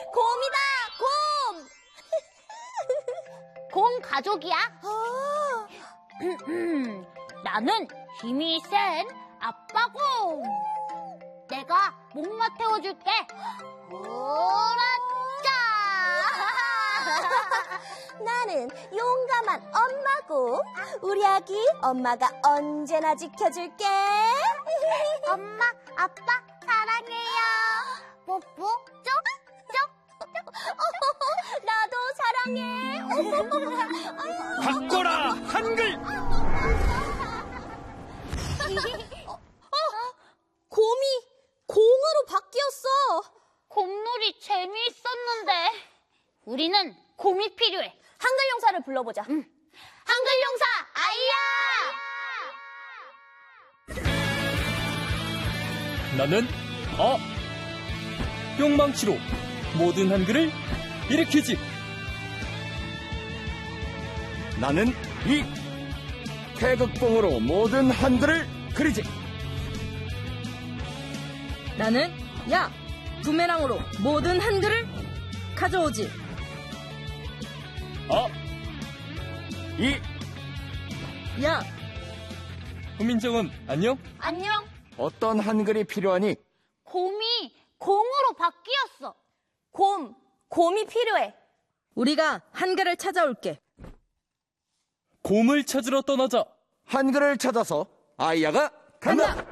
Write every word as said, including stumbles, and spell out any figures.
곰이다, 곰! 곰 가족이야? 아, 나는 힘이 센 아빠 곰. 내가 목마 태워줄게. 오라짜! 나는 용감한 엄마 곰. 우리 아기 엄마가 언제나 지켜줄게. 엄마, 아빠 사랑해요. 뽀뽀, 쪽쪽. 나도 사랑해. 바꿔라 한글. 곰이 공으로 바뀌었어. 곰놀이 재미있었는데. 우리는 곰이 필요해. 한글 용사를 불러보자. 응. 한글 용사 아이야! 나는 어 뿅망치로 모든 한글을 일으키지. 나는 이 태극봉으로 모든 한글을 그리지. 나는 야 부메랑으로 모든 한글을 가져오지. 어 이 야 후민정음 안녕. 안녕. 어떤 한글이 필요하니? 곰이 공으로 바뀌었어. 곰, 곰이 필요해. 우리가 한글을 찾아올게. 곰을 찾으러 떠나자. 한글을 찾아서 아이야가 간다.